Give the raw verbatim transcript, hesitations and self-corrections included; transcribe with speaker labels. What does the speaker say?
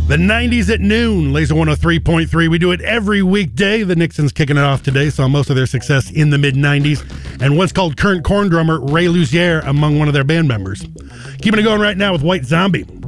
Speaker 1: The nineties at noon, Laser one oh three point three. We do it every weekday. The Nixons kicking it off today, saw most of their success in the mid-nineties. And once called current Korn drummer Ray Luzier among one of their band members. Keeping it going right now with White Zombie.